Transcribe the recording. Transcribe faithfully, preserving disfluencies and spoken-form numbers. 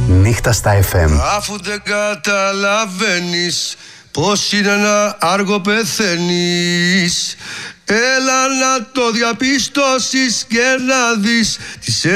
Νύχτα στα εφ εμ. Αφού δεν καταλαβαίνεις πως είναι ένα άργο πεθαίνεις, έλα να το διαπιστώσεις και να δεις τις